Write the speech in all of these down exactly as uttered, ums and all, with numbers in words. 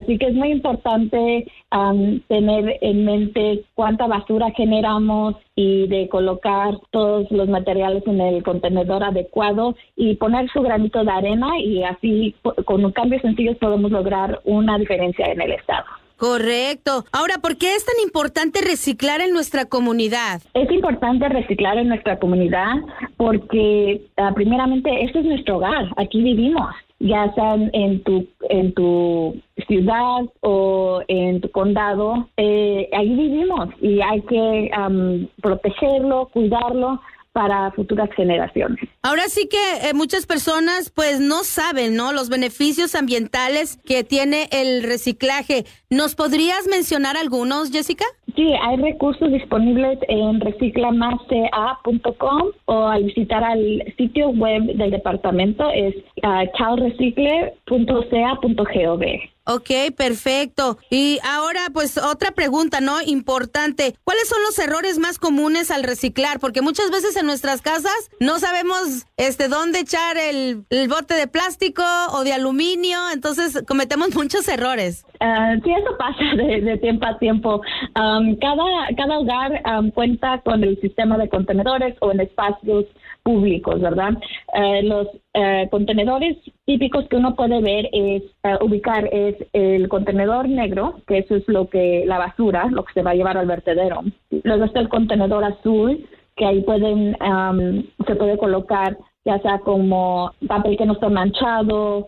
Así que es muy importante um, tener en mente cuánta basura generamos y de colocar todos los materiales en el contenedor adecuado y poner su granito de arena, y así con cambios sencillos podemos lograr una diferencia en el estado. Correcto. Ahora, ¿por qué es tan importante reciclar en nuestra comunidad? Es importante reciclar en nuestra comunidad porque, uh, primeramente, este es nuestro hogar. Aquí vivimos, ya sea en tu en tu ciudad o en tu condado. Eh, ahí vivimos y hay que um, protegerlo, cuidarlo para futuras generaciones. Ahora sí que eh, muchas personas pues no saben, ¿no?, los beneficios ambientales que tiene el reciclaje. ¿Nos podrías mencionar algunos, Jessica? Sí, hay recursos disponibles en recicla más c a punto com o al visitar al sitio web del departamento es uh, cal recicle punto c a punto gov. Ok, perfecto. Y ahora, pues, otra pregunta, ¿no?, importante. ¿Cuáles son los errores más comunes al reciclar? Porque muchas veces en nuestras casas no sabemos este dónde echar el, el bote de plástico o de aluminio, entonces cometemos muchos errores. Uh, sí, eso pasa de, de tiempo a tiempo. Um, cada, cada hogar um, cuenta con el sistema de contenedores o en espacios públicos, ¿verdad? Uh, los uh, contenedores típicos que uno puede ver es uh, ubicar es el contenedor negro, que eso es lo que la basura, lo que se va a llevar al vertedero. Luego está el contenedor azul, que ahí pueden um, se puede colocar ya sea como papel que no esté manchado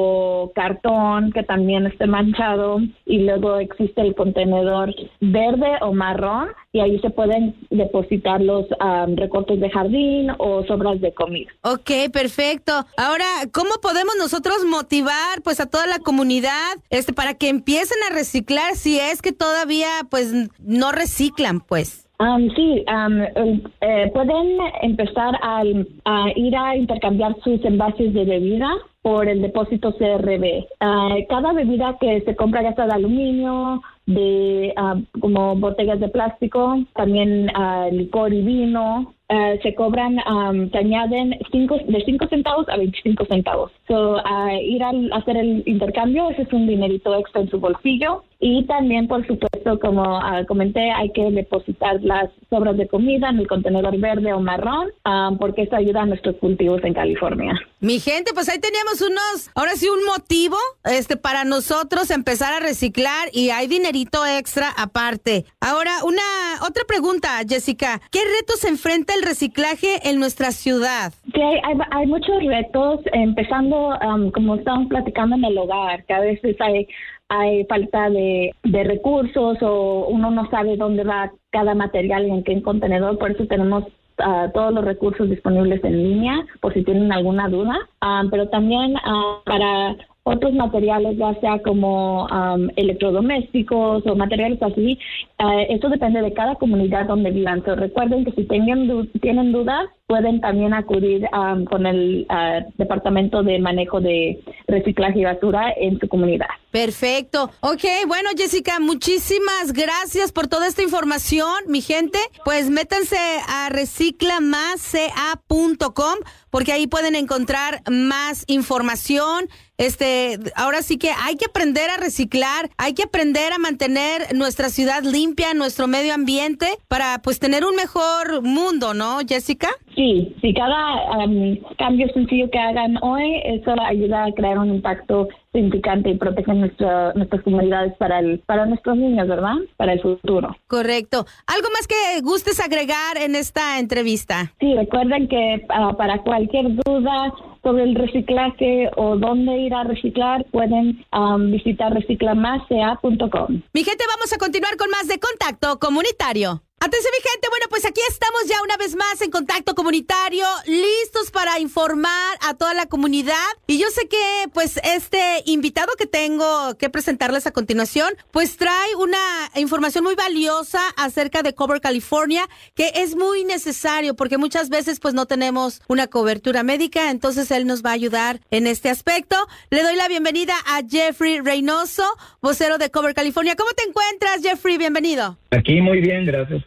o cartón que también esté manchado, y luego existe el contenedor verde o marrón, y ahí se pueden depositar los um, recortes de jardín o sobras de comida. Ok, perfecto. Ahora, ¿cómo podemos nosotros motivar pues a toda la comunidad este para que empiecen a reciclar si es que todavía pues no reciclan, pues? Um, sí, um, eh, pueden empezar a, a ir a intercambiar sus envases de bebida por el depósito C R B. Uh, cada bebida que se compra, ya sea de aluminio, de uh, como botellas de plástico, también uh, licor y vino, uh, se cobran, um, se añaden cinco, de cinco centavos a veinticinco centavos. So, uh, ir a hacer el intercambio, ese es un dinerito extra en su bolsillo. Y también, por supuesto, como uh, comenté, hay que depositar las sobras de comida en el contenedor verde o marrón, um, porque eso ayuda a nuestros cultivos en California. Mi gente, pues ahí teníamos unos, ahora sí, un motivo este para nosotros empezar a reciclar, y hay dinerito extra aparte. Ahora, una otra pregunta, Jessica. ¿Qué retos enfrenta el reciclaje en nuestra ciudad? Sí, hay, hay, hay muchos retos, empezando, um, como estamos platicando, en el hogar, que a veces hay... hay falta de, de recursos o uno no sabe dónde va cada material y en qué contenedor. Por eso tenemos uh, todos los recursos disponibles en línea, por si tienen alguna duda. Um, pero también uh, para otros materiales, ya sea como um, electrodomésticos o materiales así, uh, esto depende de cada comunidad donde vivan. So, recuerden que si tengan du- tienen dudas, pueden también acudir um, con el uh, Departamento de Manejo de Reciclaje y Basura en su comunidad. Perfecto. Ok, bueno, Jessica, muchísimas gracias por toda esta información, mi gente. Pues métanse a recicla más c a punto com porque ahí pueden encontrar más información. Este, ahora sí que hay que aprender a reciclar, hay que aprender a mantener nuestra ciudad limpia, nuestro medio ambiente, para pues tener un mejor mundo, ¿no, Jessica? Sí, sí, cada um, cambio sencillo que hagan hoy, eso ayuda a crear un impacto significante y protege nuestra, nuestras comunidades para el, para nuestros niños, ¿verdad? Para el futuro. Correcto. ¿Algo más que gustes agregar en esta entrevista? Sí, recuerden que uh, para cualquier duda sobre el reciclaje o dónde ir a reciclar, pueden um, visitar recicla más c a punto com. Mi gente, vamos a continuar con más de Contacto Comunitario. Atención, mi gente, bueno, pues aquí estamos ya una vez más en Contacto Comunitario, listos para informar a toda la comunidad. Y yo sé que, pues, este invitado que tengo que presentarles a continuación, pues trae una información muy valiosa acerca de Cover California, que es muy necesario porque muchas veces, pues, no tenemos una cobertura médica, entonces él nos va a ayudar en este aspecto. Le doy la bienvenida a Jeffrey Reynoso, vocero de Cover California. ¿Cómo te encuentras, Jeffrey? Bienvenido. Aquí muy bien, gracias por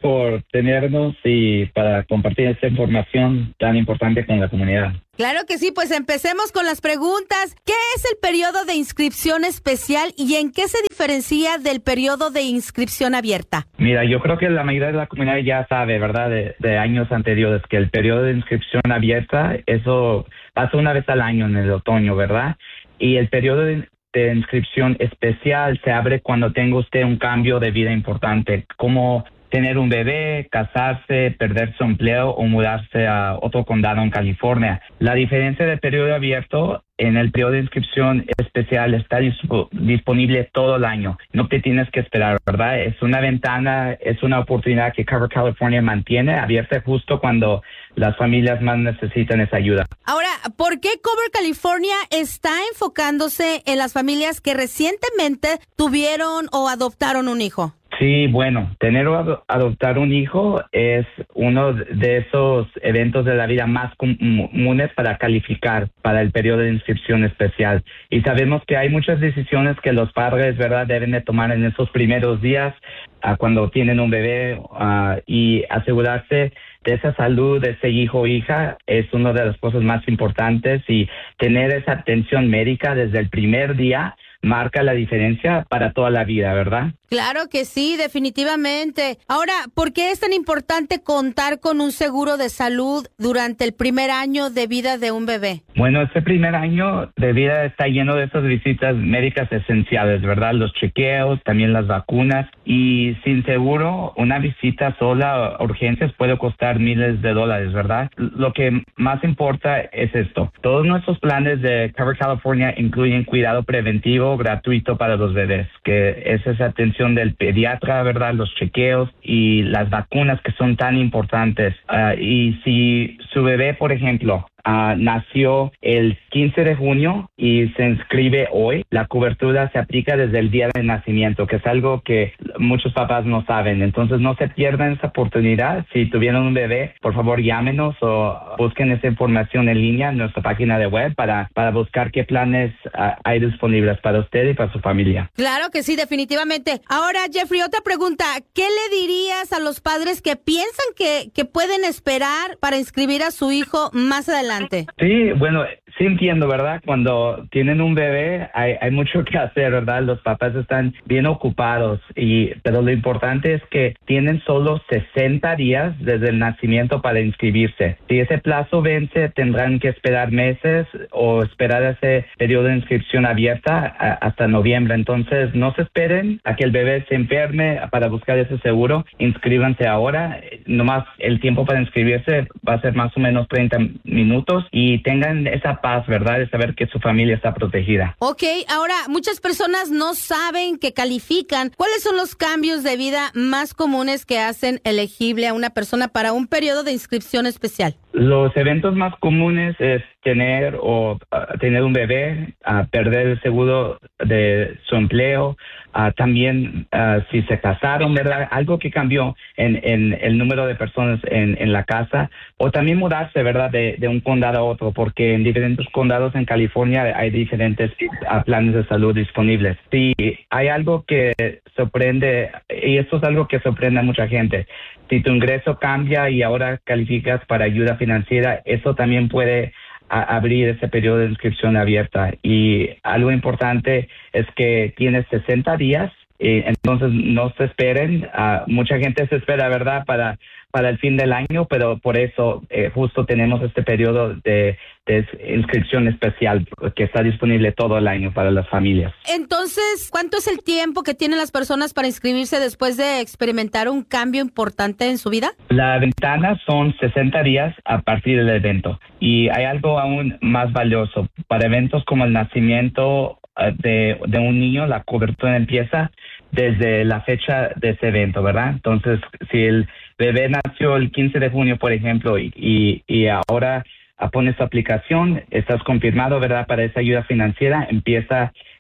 por tenernos y para compartir esta información tan importante con la comunidad. Claro que sí, pues empecemos con las preguntas. ¿Qué es el periodo de inscripción especial y en qué se diferencia del periodo de inscripción abierta? Mira, yo creo que la mayoría de la comunidad ya sabe, ¿verdad?, de, de años anteriores, que el periodo de inscripción abierta, eso pasa una vez al año en el otoño, ¿verdad? Y el periodo de, de inscripción especial se abre cuando tenga usted un cambio de vida importante, como tener un bebé, casarse, perder su empleo o mudarse a otro condado en California. La diferencia del periodo abierto, en el periodo de inscripción especial está disp- disponible todo el año. No te tienes que esperar, ¿verdad? Es una ventana, es una oportunidad que Cover California mantiene abierta justo cuando las familias más necesitan esa ayuda. Ahora, ¿por qué Cover California está enfocándose en las familias que recientemente tuvieron o adoptaron un hijo? Sí, bueno, tener o ado- adoptar un hijo es uno de esos eventos de la vida más comunes para calificar para el periodo de inscripción especial. Y sabemos que hay muchas decisiones que los padres, ¿verdad?, deben de tomar en esos primeros días uh, cuando tienen un bebé uh, y asegurarse de esa salud de ese hijo o hija es una de las cosas más importantes, y tener esa atención médica desde el primer día marca la diferencia para toda la vida, ¿verdad? Claro que sí, definitivamente. Ahora, ¿por qué es tan importante contar con un seguro de salud durante el primer año de vida de un bebé? Bueno, este primer año de vida está lleno de esas visitas médicas esenciales, ¿verdad? Los chequeos, también las vacunas, y sin seguro, una visita sola a urgencias puede costar miles de dólares, ¿verdad? Lo que más importa es esto. Todos nuestros planes de Cover California incluyen cuidado preventivo gratuito para los bebés, que es esa atención del pediatra, ¿verdad? Los chequeos y las vacunas que son tan importantes. Uh, y si su bebé, por ejemplo, Uh, nació el quince de junio y se inscribe hoy, la cobertura se aplica desde el día de nacimiento, que es algo que muchos papás no saben. Entonces no se pierdan esa oportunidad. Si tuvieron un bebé, por favor llámenos o busquen esa información en línea en nuestra página de web para, para buscar qué planes uh, hay disponibles para usted y para su familia. Claro que sí, definitivamente. Ahora, Jeffrey, otra pregunta. ¿Qué le dirías a los padres que piensan que, que pueden esperar para inscribir a su hijo más adelante? Sí, bueno, sí entiendo, ¿verdad? Cuando tienen un bebé hay, hay mucho que hacer, ¿verdad? Los papás están bien ocupados, y pero lo importante es que tienen solo sesenta días desde el nacimiento para inscribirse. Si ese plazo vence, tendrán que esperar meses o esperar ese periodo de inscripción abierta a, hasta noviembre. Entonces, no se esperen a que el bebé se enferme para buscar ese seguro. Inscríbanse ahora. Nomás el tiempo para inscribirse va a ser más o menos treinta minutos, y tengan esa paz, ¿verdad?, de saber que su familia está protegida. Ok, ahora muchas personas no saben que califican. ¿Cuáles son los cambios de vida más comunes que hacen elegible a una persona para un periodo de inscripción especial? Los eventos más comunes es tener o uh, tener un bebé, uh, perder el seguro de su empleo, uh, también uh, si se casaron, ¿verdad? Algo que cambió en, en el número de personas en, en la casa, o también mudarse, ¿verdad?, de, de un condado a otro, porque en diferentes condados en California hay diferentes uh, planes de salud disponibles. Si hay algo que sorprende, y esto es algo que sorprende a mucha gente, si tu ingreso cambia y ahora calificas para ayuda financiera, eso también puede a abrir ese periodo de inscripción abierta. Y algo importante es que tienes sesenta días, y entonces no se esperen. Uh, mucha gente se espera, ¿verdad?, para para el fin del año, pero por eso eh, justo tenemos este periodo de, de inscripción especial que está disponible todo el año para las familias. Entonces, ¿cuánto es el tiempo que tienen las personas para inscribirse después de experimentar un cambio importante en su vida? La ventana son sesenta días a partir del evento, y hay algo aún más valioso. Para eventos como el nacimiento uh, de, de un niño, la cobertura empieza desde la fecha de ese evento, ¿verdad? Entonces, si el bebé nació el quince de junio, por ejemplo, y, y, y ahora pones tu aplicación, estás confirmado, ¿verdad?, para esa ayuda financiera, empieza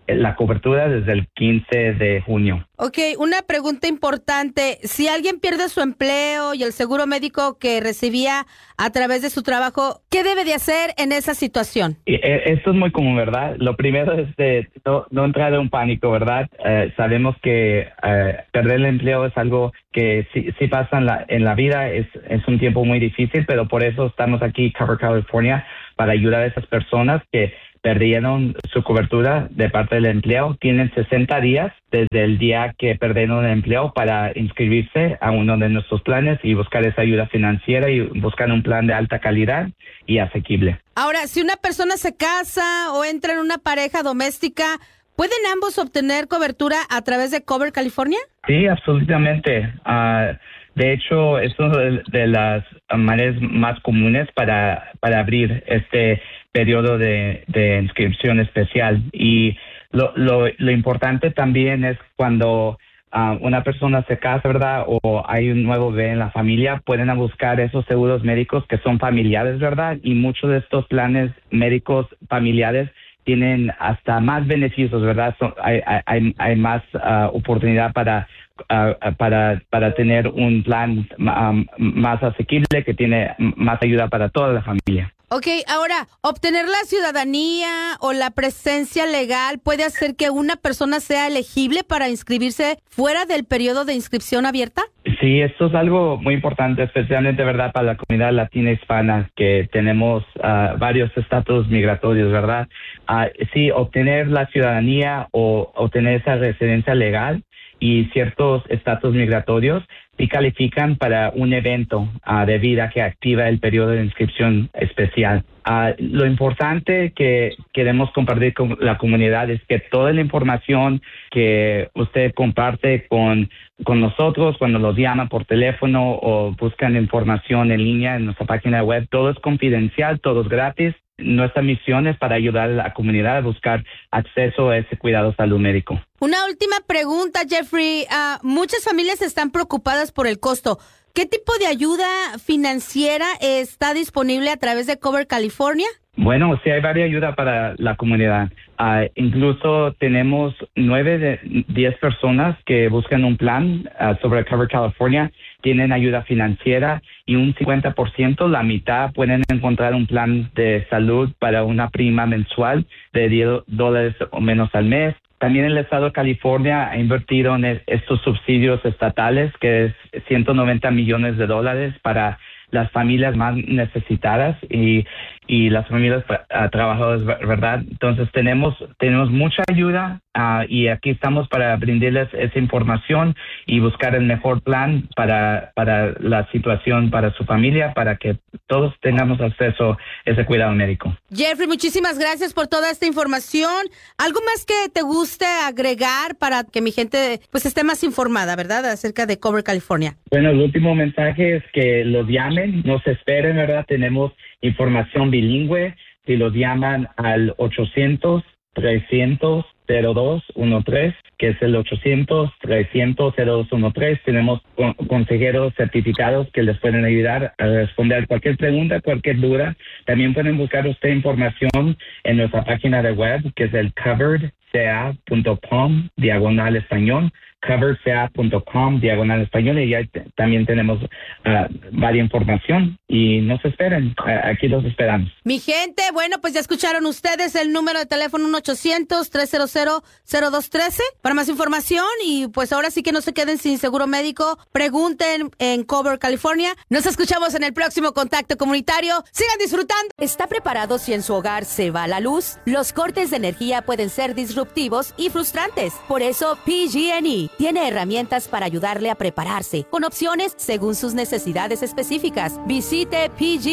la cobertura desde el quince de junio. Ok, una pregunta importante. Si alguien pierde su empleo y el seguro médico que recibía a través de su trabajo, ¿qué debe de hacer en esa situación? Esto es muy común, ¿verdad? Lo primero es de no, no entrar en un pánico, ¿verdad? Eh, sabemos que eh, perder el empleo es algo que sí, sí pasa en la, en la vida, es, es un tiempo muy difícil, pero por eso estamos aquí, Cover California, para ayudar a esas personas que perdieron su cobertura de parte del empleo. Tienen sesenta días desde el día que perdieron el empleo para inscribirse a uno de nuestros planes y buscar esa ayuda financiera y buscar un plan de alta calidad y asequible. Ahora, si una persona se casa o entra en una pareja doméstica, ¿pueden ambos obtener cobertura a través de Cover California? Sí, absolutamente. Uh, de hecho, es una de, de las maneras más comunes para, para abrir este periodo de, de inscripción especial. Y lo, lo, lo importante también es cuando uh, una persona se casa, ¿verdad? O hay un nuevo bebé en la familia, pueden buscar esos seguros médicos que son familiares, ¿verdad? Y muchos de estos planes médicos familiares tienen hasta más beneficios, ¿verdad? So, hay, hay, hay más uh, oportunidad para, uh, para, para tener un plan um, más asequible que tiene más ayuda para toda la familia. Ok, ahora, ¿obtener la ciudadanía o la presencia legal puede hacer que una persona sea elegible para inscribirse fuera del periodo de inscripción abierta? Sí, esto es algo muy importante, especialmente, ¿verdad?, para la comunidad latina hispana, que tenemos uh, varios estatus migratorios, ¿verdad? Uh, sí, obtener la ciudadanía o obtener esa residencia legal y ciertos estatus migratorios sí califican para un evento uh, de vida que activa el periodo de inscripción especial. Uh, lo importante que queremos compartir con la comunidad es que toda la información que usted comparte con, con nosotros, cuando los llaman por teléfono o buscan información en línea en nuestra página web, todo es confidencial, todo es gratis. Nuestra misión es para ayudar a la comunidad a buscar acceso a ese cuidado de salud médico. Una última pregunta, Jeffrey. Uh, muchas familias están preocupadas por el costo. ¿Qué tipo de ayuda financiera está disponible a través de Cover California? Bueno, sí hay varias ayudas para la comunidad. Uh, incluso tenemos nueve de diez personas que buscan un plan uh, sobre Cover California, tienen ayuda financiera y un cincuenta por ciento, la mitad, pueden encontrar un plan de salud para una prima mensual de diez dólares o menos al mes. También el estado de California ha invertido en estos subsidios estatales, que es ciento noventa millones de dólares para las familias más necesitadas y, y las familias uh, trabajadoras, ¿verdad? Entonces tenemos tenemos mucha ayuda uh, y aquí estamos para brindarles esa información y buscar el mejor plan para, para la situación, para su familia, para que todos tengamos acceso a ese cuidado médico. Jeffrey, muchísimas gracias por toda esta información. ¿Algo más que te guste agregar para que mi gente pues esté más informada, verdad, acerca de Cover California? Bueno, el último mensaje es que los llamen, no se esperen, ¿verdad? Tenemos información bilingüe. Si los llaman al ochocientos, trescientos, cero dos uno tres, que es el ochocientos, trescientos, cero dos uno tres, tenemos con- consejeros certificados que les pueden ayudar a responder cualquier pregunta, cualquier duda. También pueden buscar usted información en nuestra página de web, que es el covered c a punto com diagonal español, covered c a punto com diagonal español, y ya t- también tenemos uh, varias información y no se esperen, uh, aquí los esperamos. Mi gente, bueno, pues ya escucharon ustedes el número de teléfono uno ochocientos, trescientos, cero dos uno tres para más información y pues ahora sí que no se queden sin seguro médico, pregunten en Cover California. Nos escuchamos en el próximo Contacto Comunitario. Sigan disfrutando. ¿Está preparado si en su hogar se va la luz? Los cortes de energía pueden ser disruptivos y frustrantes. Por eso P G and E tiene herramientas para ayudarle a prepararse, con opciones según sus necesidades específicas. Visite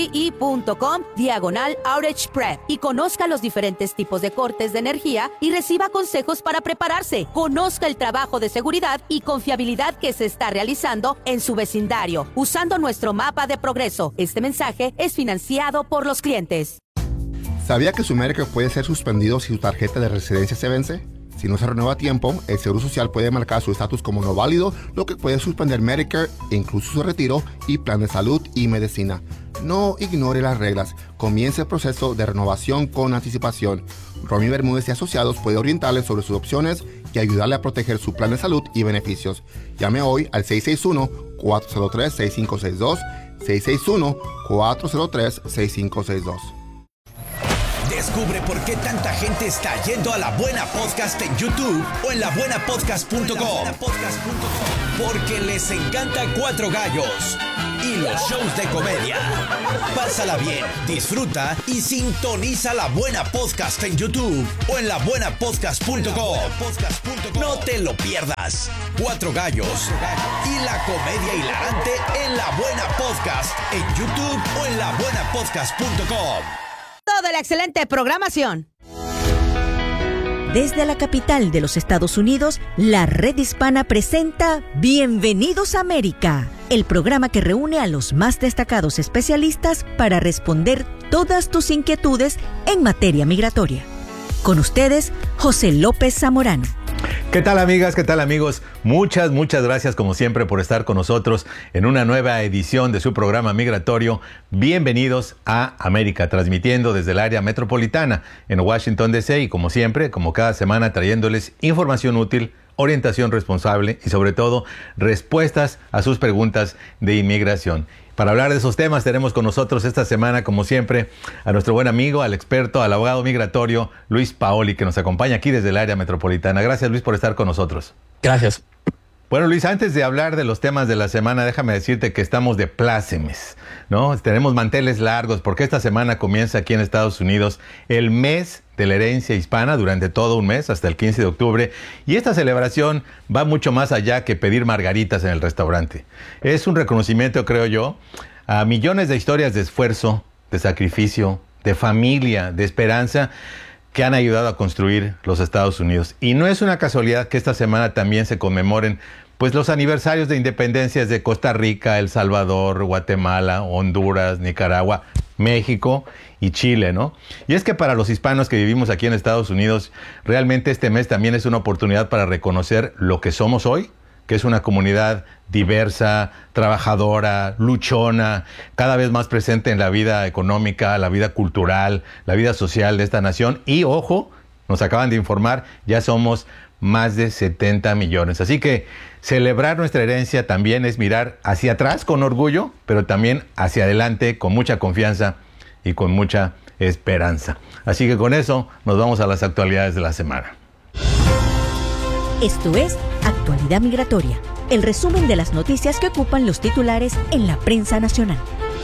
pge.com diagonal outage prep y conozca los diferentes tipos de cortes de energía y reciba consejos para prepararse. Conozca el trabajo de seguridad y confiabilidad que se está realizando en su vecindario usando nuestro mapa de progreso. Este mensaje es financiado por los clientes. ¿Sabía que su Medicare puede ser suspendido si su tarjeta de residencia se vence? Si no se renueva a tiempo, el Seguro Social puede marcar su estatus como no válido, lo que puede suspender Medicare, incluso su retiro y plan de salud y medicina. No ignore las reglas. Comience el proceso de renovación con anticipación. Romy Bermúdez y Asociados puede orientarle sobre sus opciones y ayudarle a proteger su plan de salud y beneficios. Llame hoy al seis seis uno, cuatro cero tres, seis cinco seis dos, seis seis uno, cuatro cero tres, seis cinco seis dos. Descubre por qué tanta gente está yendo a La Buena Podcast en YouTube o en la buena podcast punto com. Porque les encanta Cuatro Gallos y los shows de comedia. Pásala bien, disfruta y sintoniza La Buena Podcast en YouTube o en la buena podcast punto com. No te lo pierdas. Cuatro Gallos y la comedia hilarante en La Buena Podcast en YouTube o en la buena podcast punto com. Toda la excelente programación. Desde la capital de los Estados Unidos, la Red Hispana presenta Bienvenidos a América, el programa que reúne a los más destacados especialistas para responder todas tus inquietudes en materia migratoria. Con ustedes, José López Zamorano. ¿Qué tal, amigas? ¿Qué tal, amigos? Muchas, muchas gracias como siempre por estar con nosotros en una nueva edición de su programa migratorio. Bienvenidos a América, transmitiendo desde el área metropolitana en Washington, D C y como siempre, como cada semana, trayéndoles información útil, orientación responsable y sobre todo respuestas a sus preguntas de inmigración. Para hablar de esos temas tenemos con nosotros esta semana, como siempre, a nuestro buen amigo, al experto, al abogado migratorio, Luis Paoli, que nos acompaña aquí desde el área metropolitana. Gracias, Luis, por estar con nosotros. Gracias. Bueno, Luis, antes de hablar de los temas de la semana, déjame decirte que estamos de plácemes, ¿no? Tenemos manteles largos porque esta semana comienza aquí en Estados Unidos el mes de la herencia hispana durante todo un mes, hasta el quince de octubre. Y esta celebración va mucho más allá que pedir margaritas en el restaurante. Es un reconocimiento, creo yo, a millones de historias de esfuerzo, de sacrificio, de familia, de esperanza, que han ayudado a construir los Estados Unidos. Y no es una casualidad que esta semana también se conmemoren pues los aniversarios de independencias de Costa Rica, El Salvador, Guatemala, Honduras, Nicaragua, México y Chile, ¿no? Y es que para los hispanos que vivimos aquí en Estados Unidos, realmente este mes también es una oportunidad para reconocer lo que somos hoy, que es una comunidad diversa, trabajadora, luchona, cada vez más presente en la vida económica, la vida cultural, la vida social de esta nación. Y, ojo, nos acaban de informar, ya somos más de setenta millones. Así que celebrar nuestra herencia también es mirar hacia atrás con orgullo, pero también hacia adelante con mucha confianza y con mucha esperanza. Así que con eso nos vamos a las actualidades de la semana. Esto es Actualidad Migratoria, el resumen de las noticias que ocupan los titulares en la prensa nacional.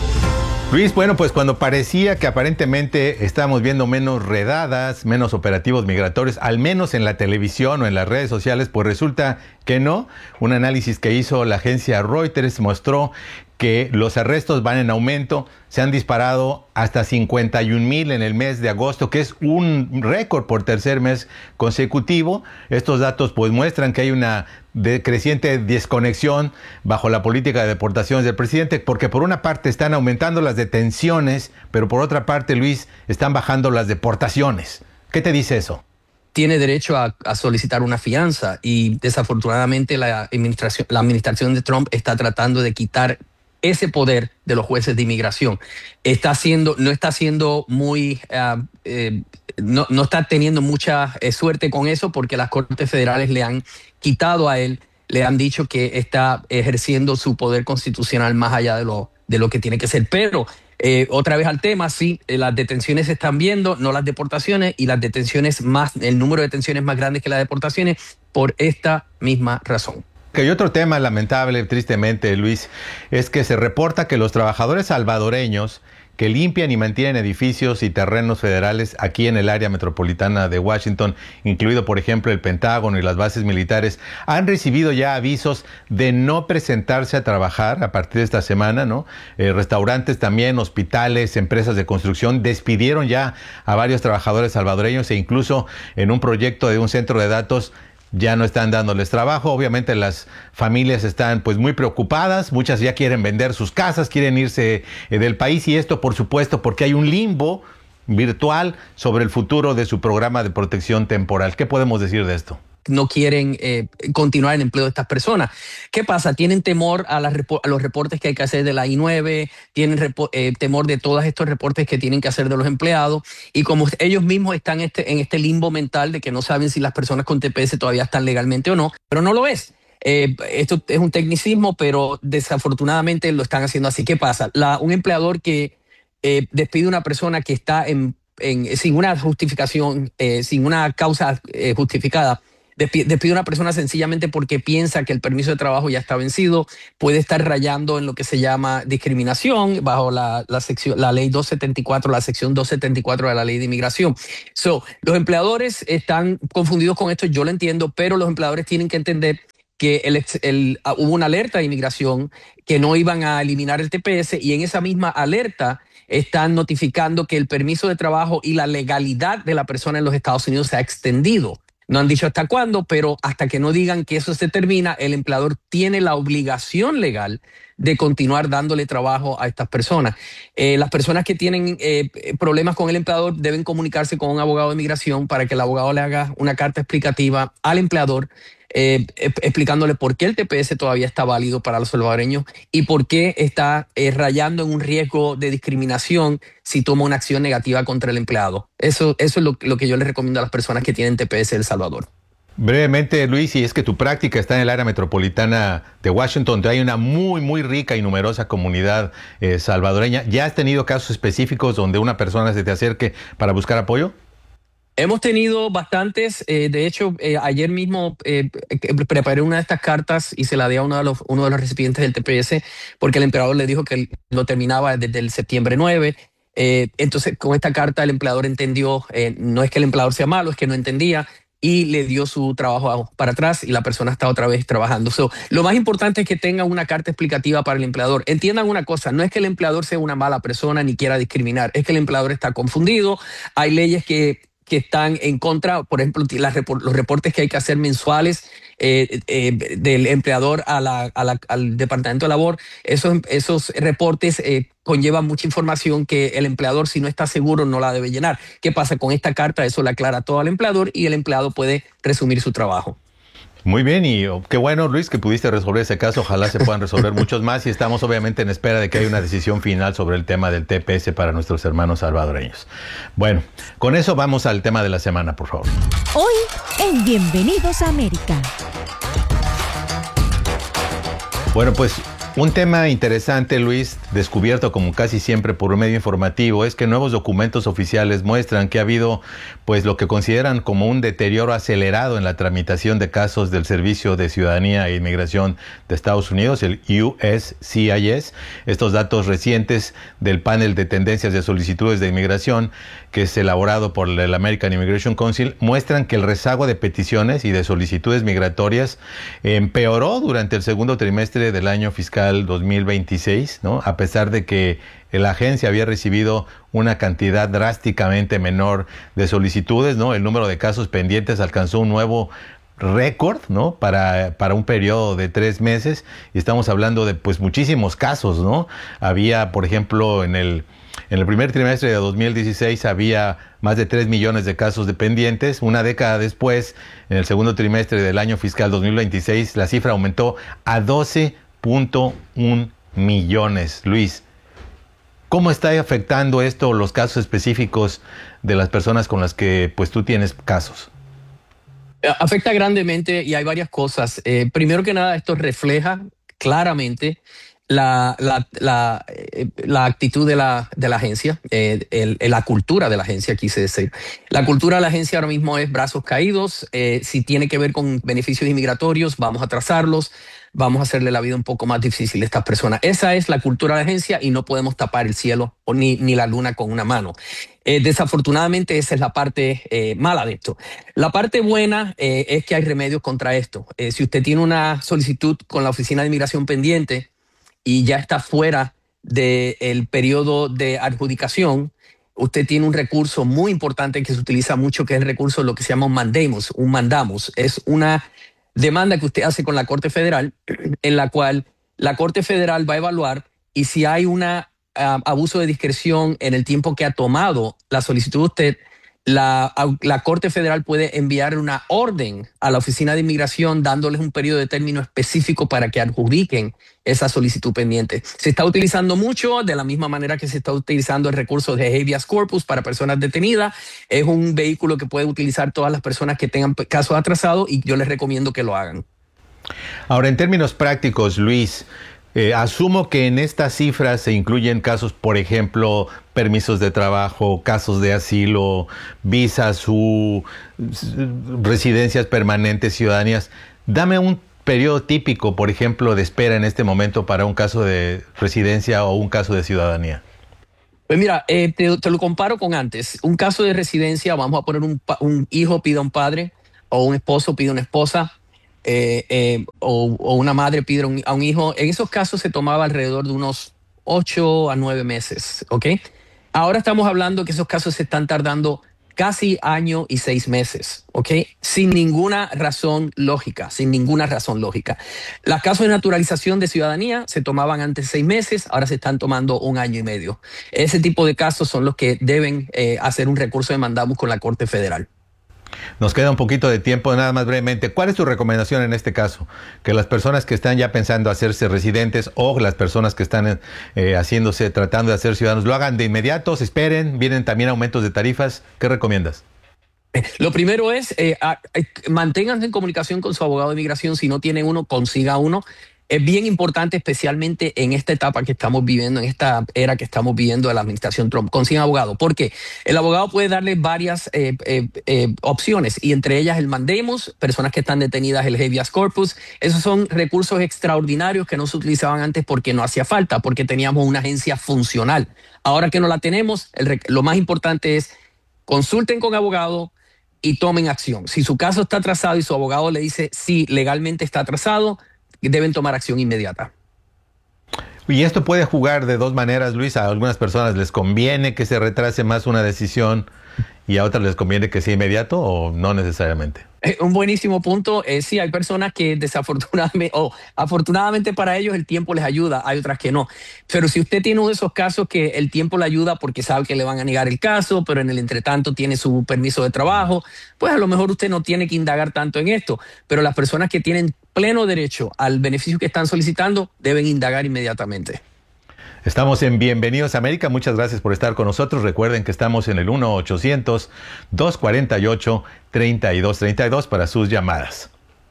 Luis, bueno, pues cuando parecía que aparentemente estábamos viendo menos redadas, menos operativos migratorios, al menos en la televisión o en las redes sociales, pues resulta que no. Un análisis que hizo la agencia Reuters mostró que los arrestos van en aumento, se han disparado hasta cincuenta y un mil en el mes de agosto, que es un récord por tercer mes consecutivo. Estos datos pues muestran que hay una de creciente desconexión bajo la política de deportaciones del presidente, porque por una parte están aumentando las detenciones, pero por otra parte, Luis, están bajando las deportaciones. ¿Qué te dice eso? Tiene derecho a, a solicitar una fianza y desafortunadamente la administración, la administración de Trump está tratando de quitar ese poder de los jueces de inmigración. Está haciendo, no está haciendo muy, uh, eh, no, no está teniendo mucha eh, suerte con eso porque las cortes federales le han quitado a él, le han dicho que está ejerciendo su poder constitucional más allá de lo, de lo que tiene que ser. Pero eh, otra vez al tema, sí, eh, las detenciones se están viendo, no las deportaciones, y las detenciones más, el número de detenciones más grandes que las deportaciones por esta misma razón. Que hay otro tema lamentable, tristemente, Luis, es que se reporta que los trabajadores salvadoreños que limpian y mantienen edificios y terrenos federales aquí en el área metropolitana de Washington, incluido, por ejemplo, el Pentágono y las bases militares, han recibido ya avisos de no presentarse a trabajar a partir de esta semana, ¿no? Eh, restaurantes también, hospitales, empresas de construcción despidieron ya a varios trabajadores salvadoreños e incluso en un proyecto de un centro de datos ya no están dándoles trabajo. Obviamente las familias están pues muy preocupadas, muchas ya quieren vender sus casas, quieren irse eh, del país, y esto por supuesto porque hay un limbo virtual sobre el futuro de su programa de protección temporal. ¿Qué podemos decir de esto? no quieren eh, continuar el empleo de estas personas. ¿Qué pasa? Tienen temor a, las, a los reportes que hay que hacer de la I nueve, tienen repo, eh, temor de todos estos reportes que tienen que hacer de los empleados, y como ellos mismos están este, en este limbo mental de que no saben si las personas con T P S todavía están legalmente o no, pero no lo es. Eh, esto es un tecnicismo, pero desafortunadamente lo están haciendo así. ¿Qué pasa? La, un empleador que eh, despide a una persona que está en, en, sin una justificación, eh, sin una causa eh, justificada, despide, despide a una persona sencillamente porque piensa que el permiso de trabajo ya está vencido, puede estar rayando en lo que se llama discriminación bajo la, la, sección, la ley doscientos setenta y cuatro, la sección doscientos setenta y cuatro de la ley de inmigración. So, los empleadores están confundidos con esto, yo lo entiendo, pero los empleadores tienen que entender que el, el, uh, hubo una alerta de inmigración que no iban a eliminar el T P S, y en esa misma alerta están notificando que el permiso de trabajo y la legalidad de la persona en los Estados Unidos se ha extendido. No han dicho hasta cuándo, pero hasta que no digan que eso se termina, el empleador tiene la obligación legal de continuar dándole trabajo a estas personas. Eh, las personas que tienen eh, problemas con el empleador deben comunicarse con un abogado de inmigración para que el abogado le haga una carta explicativa al empleador Eh, explicándole por qué el T P S todavía está válido para los salvadoreños y por qué está eh, rayando en un riesgo de discriminación si toma una acción negativa contra el empleado. Eso, eso es lo, lo que yo les recomiendo a las personas que tienen T P S de El Salvador. Brevemente, Luis, y es que tu práctica está en el área metropolitana de Washington, donde hay una muy, muy rica y numerosa comunidad eh, salvadoreña. ¿Ya has tenido casos específicos donde una persona se te acerque para buscar apoyo? Hemos tenido bastantes, eh, de hecho, eh, ayer mismo eh, preparé una de estas cartas y se la di a uno de, los, uno de los recipientes del T P S porque el empleador le dijo que lo terminaba desde el septiembre nueve. Eh, entonces, con esta carta el empleador entendió, eh, no es que el empleador sea malo, es que no entendía, y le dio su trabajo para atrás y la persona está otra vez trabajando. So, lo más importante es que tengan una carta explicativa para el empleador. Entiendan una cosa, no es que el empleador sea una mala persona ni quiera discriminar, es que el empleador está confundido. Hay leyes que que están en contra, por ejemplo, las, los reportes que hay que hacer mensuales eh, eh, del empleador a la, a la, al Departamento de Labor. Esos, esos reportes eh, conllevan mucha información que el empleador, si no está seguro, no la debe llenar. ¿Qué pasa con esta carta? Eso le aclara todo al empleador y el empleado puede resumir su trabajo. Muy bien, y oh, qué bueno, Luis, que pudiste resolver ese caso. Ojalá se puedan resolver muchos más, y estamos obviamente en espera de que haya una decisión final sobre el tema del T P S para nuestros hermanos salvadoreños. Bueno, con eso vamos al tema de la semana, por favor. Hoy en Bienvenidos a América. Bueno, pues un tema interesante, Luis, descubierto como casi siempre por un medio informativo, es que nuevos documentos oficiales muestran que ha habido pues lo que consideran como un deterioro acelerado en la tramitación de casos del Servicio de Ciudadanía e Inmigración de Estados Unidos, el U S C I S. Estos datos recientes del panel de tendencias de solicitudes de inmigración, que es elaborado por el American Immigration Council, muestran que el rezago de peticiones y de solicitudes migratorias empeoró durante el segundo trimestre del año fiscal dos mil veintiséis, ¿no? A pesar de que la agencia había recibido una cantidad drásticamente menor de solicitudes, ¿no? El número de casos pendientes alcanzó un nuevo récord, ¿no? Para, para un periodo de tres meses, y estamos hablando de pues muchísimos casos, ¿no? Había, por ejemplo, en el En el primer trimestre de dos mil dieciséis había más de tres millones de casos de pendientes. Una década después, en el segundo trimestre del año fiscal dos mil veintiséis, la cifra aumentó a doce punto uno millones. Luis, ¿cómo está afectando esto los casos específicos de las personas con las que pues tú tienes casos? Afecta grandemente y hay varias cosas. Eh, primero que nada, esto refleja claramente La, la, la, eh, la actitud de la, de la agencia, eh, el, la cultura de la agencia, quise decir. La cultura de la agencia ahora mismo es brazos caídos. Eh, si tiene que ver con beneficios inmigratorios, vamos a trazarlos, vamos a hacerle la vida un poco más difícil a estas personas. Esa es la cultura de la agencia y no podemos tapar el cielo o ni, ni la luna con una mano. Eh, desafortunadamente, esa es la parte eh, mala de esto. La parte buena eh, es que hay remedios contra esto. Eh, si usted tiene una solicitud con la Oficina de Inmigración pendiente y ya está fuera del periodo de adjudicación, usted tiene un recurso muy importante que se utiliza mucho, que es el recurso, lo que se llama un mandamus, un mandamos. Es una demanda que usted hace con la Corte Federal, en la cual la Corte Federal va a evaluar, y si hay un uh, abuso de discreción en el tiempo que ha tomado la solicitud de usted, La, la Corte Federal puede enviar una orden a la Oficina de Inmigración dándoles un periodo de término específico para que adjudiquen esa solicitud pendiente. Se está utilizando mucho de la misma manera que se está utilizando el recurso de habeas corpus para personas detenidas. Es un vehículo que puede utilizar todas las personas que tengan casos atrasados y yo les recomiendo que lo hagan. Ahora, en términos prácticos, Luis, Eh, asumo que en estas cifras se incluyen casos, por ejemplo, permisos de trabajo, casos de asilo, visas u residencias permanentes, ciudadanías. Dame un periodo típico, por ejemplo, de espera en este momento para un caso de residencia o un caso de ciudadanía. Pues mira, eh, te, te lo comparo con antes. Un caso de residencia, vamos a poner un, un hijo pide a un padre o un esposo pide a una esposa. Eh, eh, o, o una madre pide un, a un hijo. En esos casos se tomaba alrededor de unos ocho a nueve meses, ¿ok? Ahora estamos hablando que esos casos se están tardando casi año y seis meses, ¿ok? Sin ninguna razón lógica, sin ninguna razón lógica. Los casos de naturalización de ciudadanía se tomaban antes seis meses, ahora se están tomando un año y medio. Ese tipo de casos son los que deben eh, hacer un recurso de mandamus con la Corte Federal. Nos queda un poquito de tiempo, nada más brevemente. ¿Cuál es tu recomendación en este caso? Que las personas que están ya pensando hacerse residentes o las personas que están eh, haciéndose, tratando de hacer ciudadanos, lo hagan de inmediato, se esperen, vienen también aumentos de tarifas. ¿Qué recomiendas? Lo primero es, eh, a, a, manténganse en comunicación con su abogado de inmigración. Si no tiene uno, consiga uno. Es bien importante, especialmente en esta etapa que estamos viviendo, en esta era que estamos viviendo de la administración Trump. Consigan abogado. ¿Por qué? El abogado puede darle varias eh, eh, eh, opciones y entre ellas el mandamus, personas que están detenidas, el habeas corpus. Esos son recursos extraordinarios que no se utilizaban antes porque no hacía falta, porque teníamos una agencia funcional. Ahora que no la tenemos, el, lo más importante es consulten con abogado y tomen acción. Si su caso está atrasado y su abogado le dice sí, legalmente está atrasado, deben tomar acción inmediata. Y esto puede jugar de dos maneras, Luis. A algunas personas les conviene que se retrase más una decisión y a otras les conviene que sea inmediato o no necesariamente. Eh, un buenísimo punto. Eh, sí, hay personas que desafortunadamente o afortunadamente para ellos el tiempo les ayuda, hay otras que no. Pero si usted tiene uno de esos casos que el tiempo le ayuda porque sabe que le van a negar el caso, pero en el entretanto tiene su permiso de trabajo, pues a lo mejor usted no tiene que indagar tanto en esto. Pero las personas que tienen pleno derecho al beneficio que están solicitando deben indagar inmediatamente. Estamos en Bienvenidos a América. Muchas gracias por estar con nosotros. Recuerden que estamos en el uno ochocientos, dos cuarenta y ocho, treinta y dos treinta y dos para sus llamadas.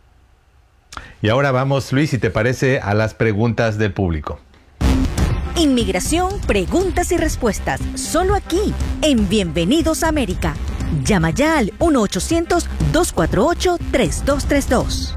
Y ahora vamos, Luis, si te parece, a las preguntas del público. Inmigración, preguntas y respuestas. Solo aquí, en Bienvenidos a América. Llama ya al uno ochocientos, dos cuatro ocho, tres dos tres dos.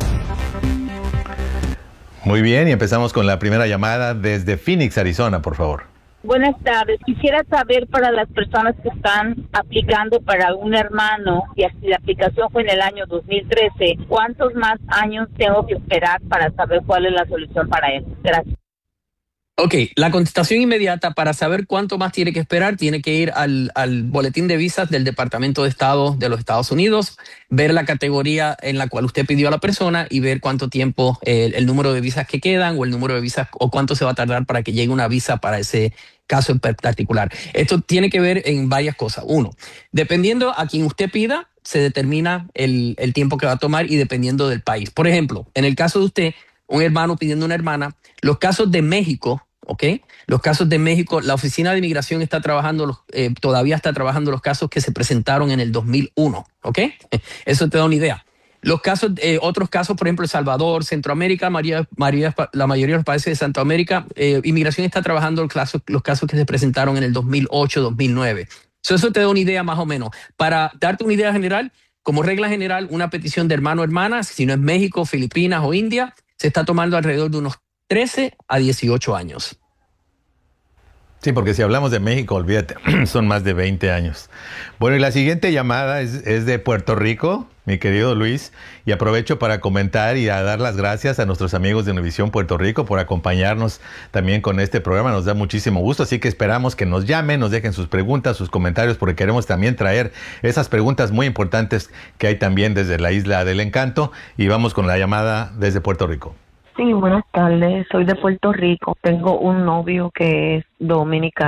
Muy bien, y empezamos con la primera llamada desde Phoenix, Arizona, por favor. Buenas tardes. Quisiera saber para las personas que están aplicando para un hermano, y si la aplicación fue en el año dos mil trece, ¿cuántos más años tengo que esperar para saber cuál es la solución para él? Gracias. Ok, la contestación inmediata para saber cuánto más tiene que esperar, tiene que ir al, al boletín de visas del Departamento de Estado de los Estados Unidos, ver la categoría en la cual usted pidió a la persona y ver cuánto tiempo, eh, el número de visas que quedan o el número de visas o cuánto se va a tardar para que llegue una visa para ese caso en particular. Esto tiene que ver en varias cosas. Uno, dependiendo a quien usted pida, se determina el, el tiempo que va a tomar y dependiendo del país. Por ejemplo, en el caso de usted, un hermano pidiendo una hermana, los casos de México, ¿ok? Los casos de México, la Oficina de Inmigración está trabajando, los, eh, todavía está trabajando los casos que se presentaron en el dos mil uno, ¿ok? Eso te da una idea. Los casos, eh, otros casos, por ejemplo, El Salvador, Centroamérica, María, María, la mayoría de los países de Centroamérica, eh, Inmigración está trabajando los casos, los casos que se presentaron en el dos mil ocho, dos mil nueve. So, eso te da una idea más o menos. Para darte una idea general, como regla general, una petición de hermano o hermana, si no es México, Filipinas o India, se está tomando alrededor de unos trece a dieciocho años. Sí, porque si hablamos de México, olvídate, son más de veinte años. Bueno, y la siguiente llamada es, es de Puerto Rico, mi querido Luis, y aprovecho para comentar y a dar las gracias a nuestros amigos de Univisión Puerto Rico por acompañarnos también con este programa. Nos da muchísimo gusto, así que esperamos que nos llamen, nos dejen sus preguntas, sus comentarios, porque queremos también traer esas preguntas muy importantes que hay también desde la Isla del Encanto. Y vamos con la llamada desde Puerto Rico. Sí, buenas tardes. Soy de Puerto Rico. Tengo un novio que es dominicano.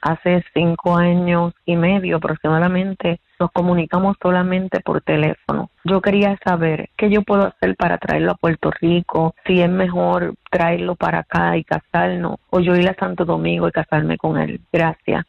hace cinco años y medio aproximadamente nos comunicamos solamente por teléfono. Yo quería saber qué yo puedo hacer para traerlo a Puerto Rico, si es mejor traerlo para acá y casarnos, o yo ir a Santo Domingo y casarme con él. Gracias.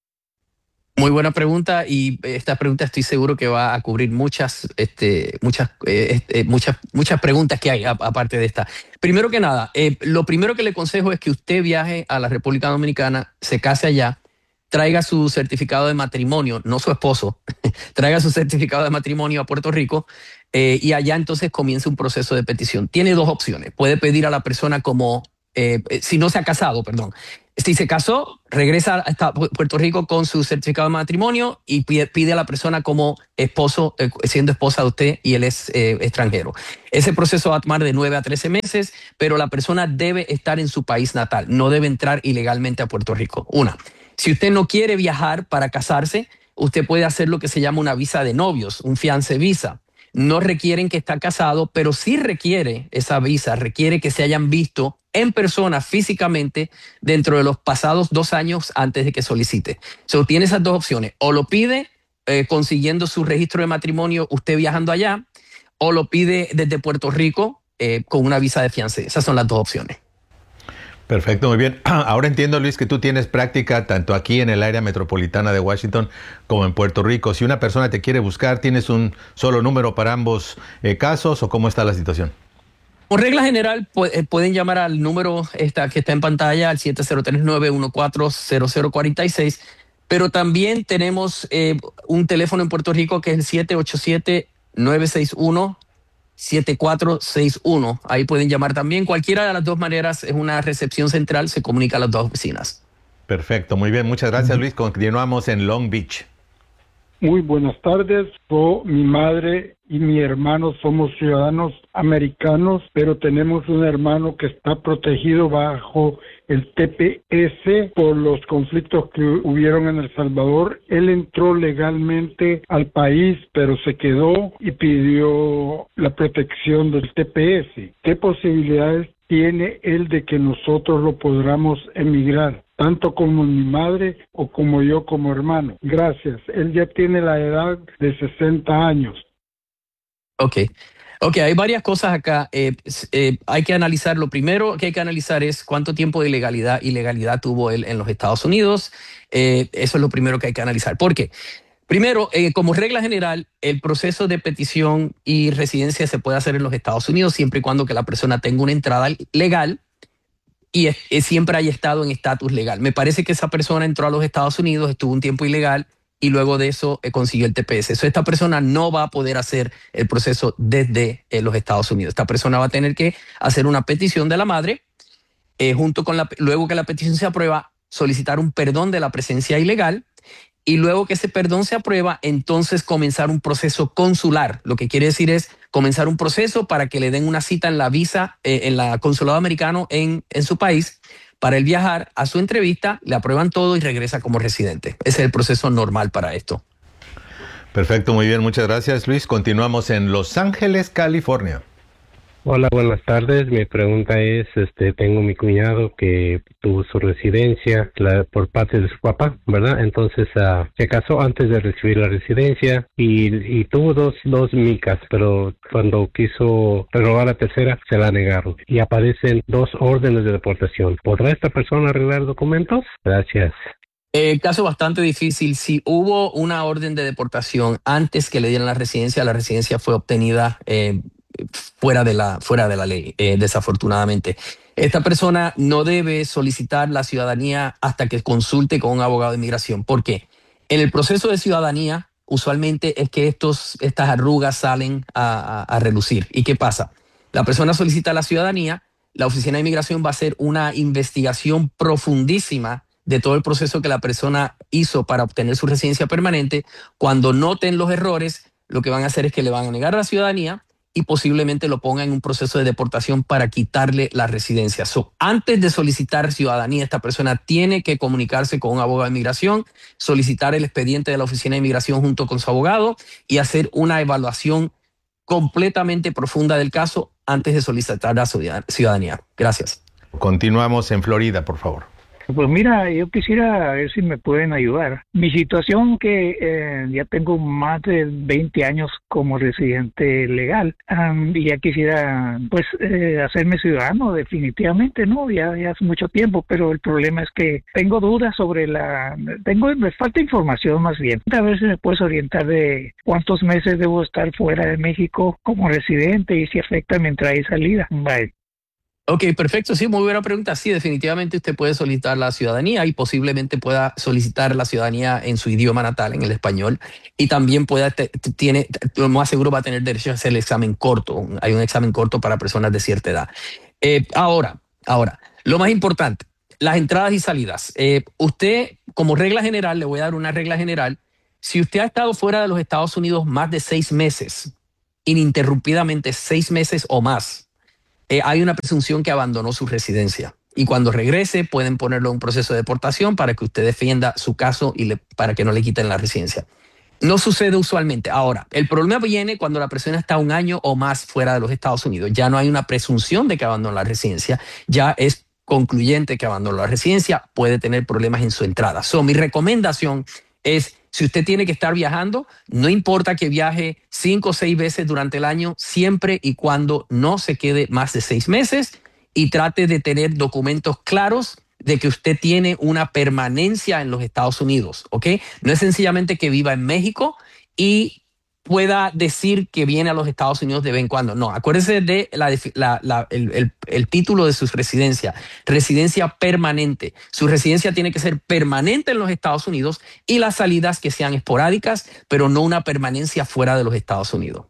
Muy buena pregunta, y esta pregunta estoy seguro que va a cubrir muchas, este, muchas, eh, eh, muchas, muchas preguntas que hay a, aparte de esta. Primero que nada, eh, lo primero que le aconsejo es que usted viaje a la República Dominicana, se case allá, traiga su certificado de matrimonio, no su esposo, traiga su certificado de matrimonio a Puerto Rico eh, y allá entonces comienza un proceso de petición. Tiene dos opciones. Puede pedir a la persona como, eh, si no se ha casado, perdón. Si se casó, regresa a Puerto Rico con su certificado de matrimonio y pide, pide a la persona como esposo, eh, siendo esposa de usted y él es eh, extranjero. Ese proceso va a tomar de nueve a trece meses, pero la persona debe estar en su país natal, no debe entrar ilegalmente a Puerto Rico. Una. Si usted no quiere viajar para casarse, usted puede hacer lo que se llama una visa de novios, un fiancé visa. No requieren que esté casado, pero sí requiere esa visa, requiere que se hayan visto en persona físicamente dentro de los pasados dos años antes de que solicite. So, tiene esas dos opciones. O lo pide eh, consiguiendo su registro de matrimonio usted viajando allá, o lo pide desde Puerto Rico eh, con una visa de fiancé. Esas son las dos opciones. Perfecto, muy bien. Ahora entiendo, Luis, que tú tienes práctica tanto aquí en el área metropolitana de Washington como en Puerto Rico. Si una persona te quiere buscar, ¿tienes un solo número para ambos eh, casos o cómo está la situación? Por regla general, pu- pueden llamar al número esta, que está en pantalla, al siete cero tres, nueve uno cuatro, cero cero cuatro seis, pero también tenemos eh, un teléfono en Puerto Rico que es el siete ocho siete, nueve seis uno, siete cuatro seis uno. Ahí pueden llamar también. Cualquiera de las dos maneras es una recepción central, se comunica a las dos oficinas. Perfecto, muy bien. Muchas gracias, Luis. Continuamos en Long Beach. Muy buenas tardes. Yo, mi madre y mi hermano somos ciudadanos americanos, pero tenemos un hermano que está protegido bajo el T P S por los conflictos que hubieron en El Salvador. Él entró legalmente al país, pero se quedó y pidió la protección del T P S. ¿Qué posibilidades tiene él de que nosotros lo podamos emigrar, tanto como mi madre o como yo como hermano? Gracias. Él ya tiene la edad de sesenta años. Ok. Ok, hay varias cosas acá. Eh, eh, hay que analizar, lo primero que hay que analizar es cuánto tiempo de ilegalidad, ilegalidad tuvo él en los Estados Unidos. Eh, eso es lo primero que hay que analizar. ¿Por qué? Primero, eh, como regla general, el proceso de petición y residencia se puede hacer en los Estados Unidos siempre y cuando que la persona tenga una entrada legal y es, es, siempre haya estado en estatus legal. Me parece que esa persona entró a los Estados Unidos, estuvo un tiempo ilegal y luego de eso eh, consiguió el T P S. So, esta persona no va a poder hacer el proceso desde eh, los Estados Unidos. Esta persona va a tener que hacer una petición de la madre, eh, junto con la, luego que la petición se aprueba, solicitar un perdón de la presencia ilegal. Y luego que ese perdón se aprueba, entonces comenzar un proceso consular. Lo que quiere decir es comenzar un proceso para que le den una cita en la visa, eh, en la consulado americano en, en su país, para él viajar a su entrevista, le aprueban todo y regresa como residente. Ese es el proceso normal para esto. Perfecto, muy bien, muchas gracias, Luis. Continuamos en Los Ángeles, California. Hola, buenas tardes. Mi pregunta es, este, tengo mi cuñado que tuvo su residencia la, por parte de su papá, ¿verdad? Entonces uh, se casó antes de recibir la residencia y, y tuvo dos, dos micas, pero cuando quiso renovar la tercera se la negaron y aparecen dos órdenes de deportación. ¿Podrá esta persona arreglar documentos? Gracias. Eh, caso bastante difícil. Si hubo una orden de deportación antes que le dieran la residencia, la residencia fue obtenida eh, fuera de la, fuera de la ley, eh, desafortunadamente. Esta persona no debe solicitar la ciudadanía hasta que consulte con un abogado de inmigración. ¿Por qué? En el proceso de ciudadanía, usualmente es que estos, estas arrugas salen a, a, a relucir. ¿Y qué pasa? La persona solicita la ciudadanía, la Oficina de Inmigración va a hacer una investigación profundísima de todo el proceso que la persona hizo para obtener su residencia permanente. Cuando noten los errores, lo que van a hacer es que le van a negar la ciudadanía y posiblemente lo pongan en un proceso de deportación para quitarle la residencia. So, antes de solicitar ciudadanía, esta persona tiene que comunicarse con un abogado de inmigración, solicitar el expediente de la Oficina de Inmigración junto con su abogado y hacer una evaluación completamente profunda del caso antes de solicitar la ciudadanía. Gracias. Continuamos en Florida, por favor. Pues mira, yo quisiera ver si me pueden ayudar. Mi situación que eh, ya tengo más de veinte años como residente legal um, y ya quisiera pues eh, hacerme ciudadano definitivamente, ¿no? Ya, ya hace mucho tiempo, pero el problema es que tengo dudas sobre la... tengo Me falta información más bien. A ver si me puedes orientar de cuántos meses debo estar fuera de México como residente y si afecta mi entrada y salida. Bye. Ok, perfecto. Sí, muy buena pregunta. Sí, definitivamente usted puede solicitar la ciudadanía y posiblemente pueda solicitar la ciudadanía en su idioma natal, en el español, y también pueda, te, tiene, lo más seguro va a tener derecho a hacer el examen corto. Hay un examen corto para personas de cierta edad. Eh, ahora, ahora, lo más importante, las entradas y salidas. Eh, usted, como regla general, le voy a dar una regla general. Si usted ha estado fuera de los Estados Unidos más de seis meses, ininterrumpidamente seis meses o más, Eh, hay una presunción que abandonó su residencia y cuando regrese pueden ponerlo en un proceso de deportación para que usted defienda su caso y le, para que no le quiten la residencia. No sucede usualmente. Ahora, el problema viene cuando la persona está un año o más fuera de los Estados Unidos. Ya no hay una presunción de que abandonó la residencia, ya es concluyente que abandonó la residencia, puede tener problemas en su entrada. So, mi recomendación es, si usted tiene que estar viajando, no importa que viaje cinco o seis veces durante el año, siempre y cuando no se quede más de seis meses y trate de tener documentos claros de que usted tiene una permanencia en los Estados Unidos, ¿ok? No es sencillamente que viva en México y pueda decir que viene a los Estados Unidos de vez en cuando. No, acuérdese de la, la, la, el, el, el título de su residencia, residencia permanente. Su residencia tiene que ser permanente en los Estados Unidos y las salidas que sean esporádicas, pero no una permanencia fuera de los Estados Unidos.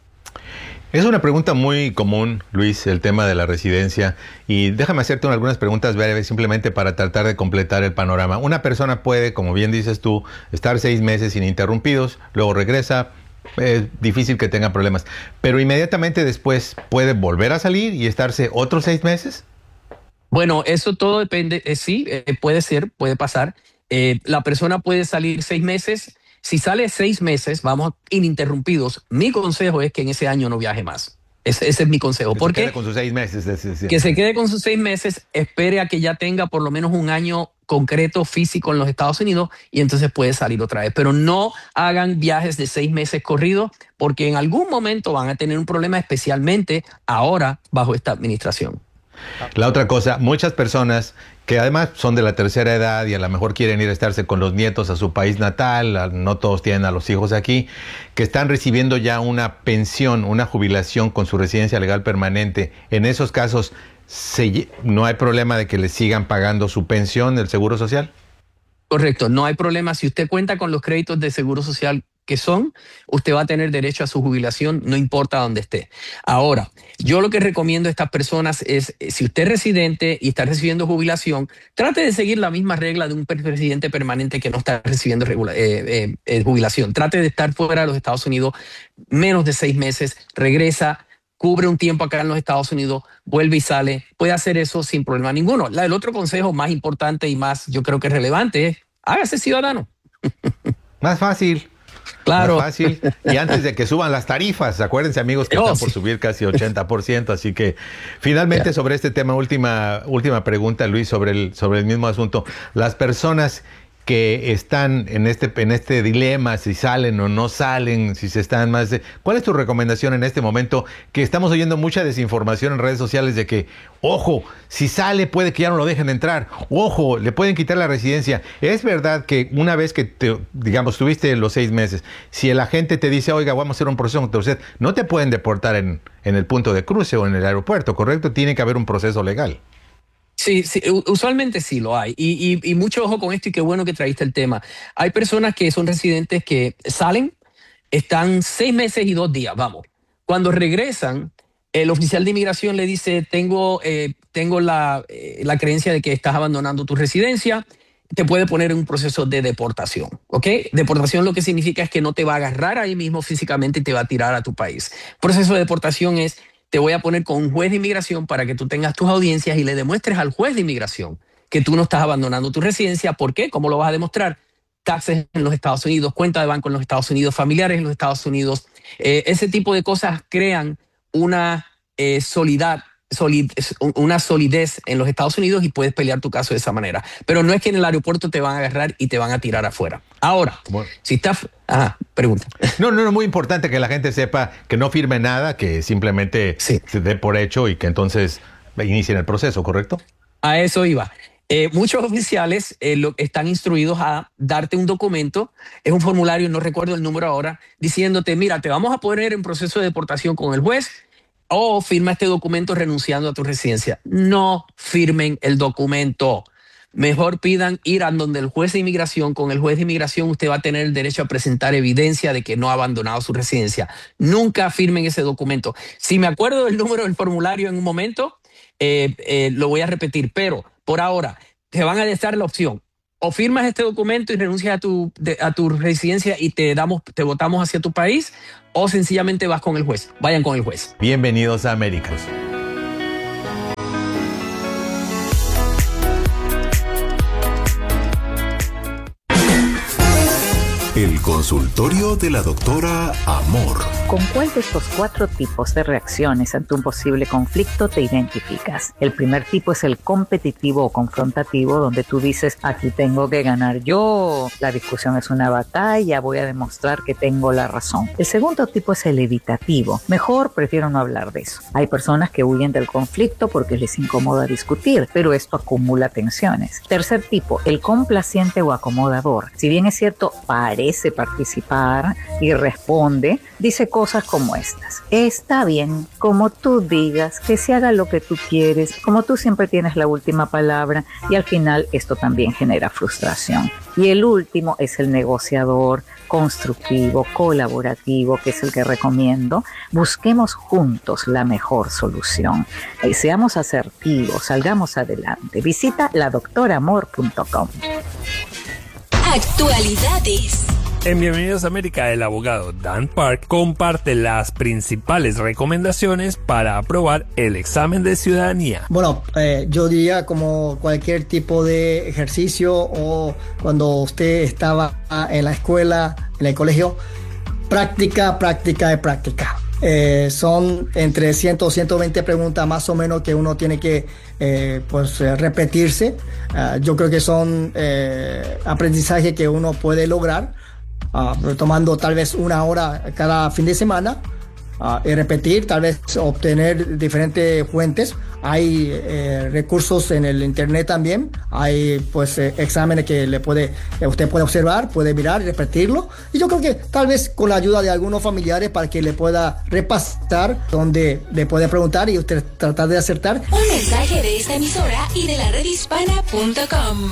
Es una pregunta muy común, Luis, el tema de la residencia. Y déjame hacerte algunas preguntas breves simplemente para tratar de completar el panorama. Una persona puede, como bien dices tú, estar seis meses ininterrumpidos, luego regresa. Es difícil que tenga problemas, pero inmediatamente después puede volver a salir y estarse otros seis meses. Bueno, eso todo depende, eh, sí, eh, puede ser, puede pasar. Eh, la persona puede salir seis meses. Si sale seis meses, vamos ininterrumpidos, mi consejo es que en ese año no viaje más. Ese, ese es mi consejo. Que ¿Por se qué? quede con sus seis meses. Es decir. Que se quede con sus seis meses, espere a que ya tenga por lo menos un año concreto físico en los Estados Unidos y entonces puede salir otra vez. Pero no hagan viajes de seis meses corridos porque en algún momento van a tener un problema, especialmente ahora bajo esta administración. La otra cosa, muchas personas que además son de la tercera edad y a lo mejor quieren ir a estarse con los nietos a su país natal, no todos tienen a los hijos aquí, que están recibiendo ya una pensión, una jubilación con su residencia legal permanente. En esos casos, se, ¿no hay problema de que les sigan pagando su pensión del Seguro Social? Correcto, no hay problema. Si usted cuenta con los créditos de Seguro Social que son, usted va a tener derecho a su jubilación, no importa dónde esté. Ahora, yo lo que recomiendo a estas personas es, si usted es residente y está recibiendo jubilación, trate de seguir la misma regla de un residente permanente que no está recibiendo regula, eh, eh, eh, jubilación. Trate de estar fuera de los Estados Unidos menos de seis meses, regresa, cubre un tiempo acá en los Estados Unidos, vuelve y sale. Puede hacer eso sin problema ninguno. La, el otro consejo más importante y más, yo creo que es relevante, es hágase ciudadano. Más fácil. Claro. Más fácil. Y antes de que suban las tarifas, acuérdense, amigos, que oh, están por sí. subir casi ochenta por ciento. Así que, finalmente, yeah. sobre este tema, última, última pregunta, Luis, sobre el, sobre el mismo asunto. Las personas que están en este, en este dilema, si salen o no salen, si se están más... De, ¿cuál es tu recomendación en este momento? Que estamos oyendo mucha desinformación en redes sociales de que, ojo, si sale puede que ya no lo dejen entrar, ojo, le pueden quitar la residencia. Es verdad que una vez que, te, digamos, tuviste los seis meses, si el agente te dice, oiga, vamos a hacer un proceso contra usted, no te pueden deportar en, en el punto de cruce o en el aeropuerto, ¿correcto? Tiene que haber un proceso legal. Sí, sí, usualmente sí lo hay. Y, y, y mucho ojo con esto y qué bueno que traíste el tema. Hay personas que son residentes que salen, están seis meses y dos días, vamos. Cuando regresan, el oficial de inmigración le dice, tengo, eh, tengo la, eh, la creencia de que estás abandonando tu residencia, te puede poner en un proceso de deportación, ¿ok? Deportación lo que significa es que no te va a agarrar ahí mismo físicamente y te va a tirar a tu país. Proceso de deportación es, te voy a poner con un juez de inmigración para que tú tengas tus audiencias y le demuestres al juez de inmigración que tú no estás abandonando tu residencia. ¿Por qué? ¿Cómo lo vas a demostrar? Taxes en los Estados Unidos, cuenta de banco en los Estados Unidos, familiares en los Estados Unidos. Eh, ese tipo de cosas crean una eh, solidad, solid, una solidez en los Estados Unidos y puedes pelear tu caso de esa manera. Pero no es que en el aeropuerto te van a agarrar y te van a tirar afuera. Ahora, bueno, si estás... Ajá, pregunta. No, no, no, muy importante que la gente sepa que no firme nada, que simplemente sí. se dé por hecho y que entonces inicien el proceso, ¿correcto? A eso iba. Eh, muchos oficiales eh, lo, están instruidos a darte un documento, es un formulario, no recuerdo el número ahora, diciéndote, mira, te vamos a poner en proceso de deportación con el juez o firma este documento renunciando a tu residencia. No firmen el documento. Mejor pidan ir a donde el juez de inmigración. Con el juez de inmigración usted va a tener el derecho a presentar evidencia de que no ha abandonado su residencia. Nunca firmen ese documento. Si me acuerdo del número del formulario en un momento, eh, eh, lo voy a repetir, pero por ahora te van a dar la opción. O firmas este documento y renuncias a tu, de, a tu residencia y te, damos, te votamos hacia tu país, o sencillamente vas con el juez. Vayan con el juez. Bienvenidos a América. El consultorio de la doctora Amor. ¿Con cuál de estos cuatro tipos de reacciones ante un posible conflicto te identificas? El primer tipo es el competitivo o confrontativo, donde tú dices, aquí tengo que ganar yo, la discusión es una batalla, voy a demostrar que tengo la razón. El segundo tipo es el evitativo. Mejor prefiero no hablar de eso. Hay personas que huyen del conflicto porque les incomoda discutir, pero esto acumula tensiones. Tercer tipo, el complaciente o acomodador. Si bien es cierto, parece participar y responde, dice cosas como estas: está bien, como tú digas, que se haga lo que tú quieres, como tú siempre tienes la última palabra, y al final esto también genera frustración. Y el último es el negociador, constructivo, colaborativo, que es el que recomiendo. Busquemos juntos la mejor solución. Eh, seamos asertivos, salgamos adelante. Visita la doctora amor punto com. Actualidades. En Bienvenidos a América, el abogado Dan Park comparte las principales recomendaciones para aprobar el examen de ciudadanía. Bueno, eh, yo diría, como cualquier tipo de ejercicio o cuando usted estaba en la escuela, en el colegio, práctica, práctica y práctica. Eh, son entre cien o ciento veinte preguntas más o menos que uno tiene que eh, pues, eh, repetirse. Uh, yo creo que son eh, aprendizaje que uno puede lograr uh, tomando tal vez una hora cada fin de semana uh, y repetir, tal vez obtener diferentes fuentes. Hay eh, recursos en el internet también, hay pues eh, exámenes que le puede, eh, usted puede observar, puede mirar y repetirlo, y yo creo que tal vez con la ayuda de algunos familiares para que le pueda repasar, donde le puede preguntar y usted tratar de acertar. Un mensaje de esta emisora y de la red hispana punto com.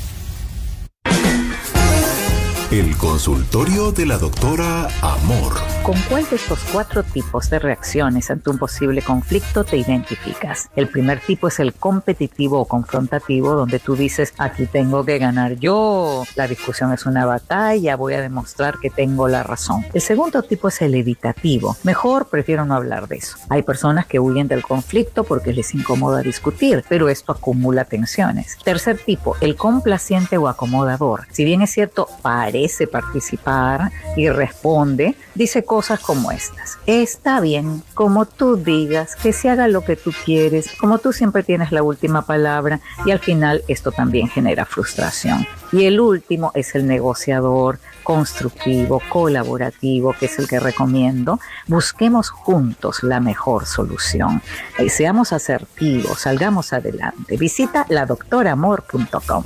El consultorio de la doctora Amor. ¿Con cuál de estos cuatro tipos de reacciones ante un posible conflicto te identificas? El primer tipo es el competitivo o confrontativo, donde tú dices, aquí tengo que ganar yo, la discusión es una batalla, voy a demostrar que tengo la razón. El segundo tipo es el evitativo. Mejor prefiero no hablar de eso. Hay personas que huyen del conflicto porque les incomoda discutir, pero esto acumula tensiones. Tercer tipo, el complaciente o acomodador. Si bien es cierto, parece participar y responde, dice cosas como estas: está bien, como tú digas, que se haga lo que tú quieres, como tú siempre tienes la última palabra, y al final esto también genera frustración. Y el último es el negociador, constructivo, colaborativo, que es el que recomiendo. Busquemos juntos la mejor solución. Eh, seamos asertivos, salgamos adelante. Visita la doctora amor punto com.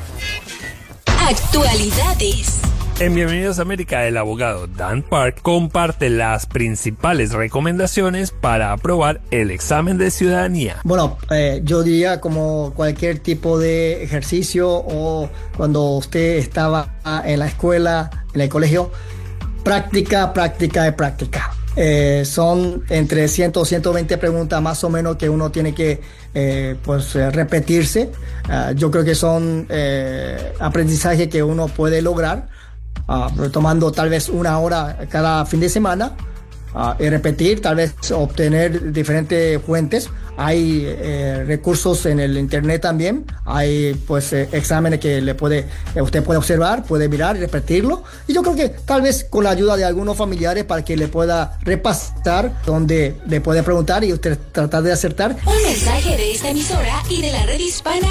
Actualidades. En Bienvenidos a América, el abogado Dan Park comparte las principales recomendaciones para aprobar el examen de ciudadanía. Bueno, eh, yo diría, como cualquier tipo de ejercicio o cuando usted estaba en la escuela, en el colegio, práctica, práctica y práctica. Eh, son entre cien o ciento veinte preguntas más o menos que uno tiene que eh, pues, eh, repetirse. Uh, yo creo que son eh, aprendizaje que uno puede lograr uh, tomando tal vez una hora cada fin de semana uh, y repetir, tal vez obtener diferentes fuentes. Hay eh, recursos en el internet también, hay pues eh, exámenes que le puede, eh, usted puede observar, puede mirar y repetirlo. Y yo creo que tal vez con la ayuda de algunos familiares para que le pueda repasar, donde le puede preguntar y usted tratar de acertar. Un mensaje de esta emisora y de la red hispana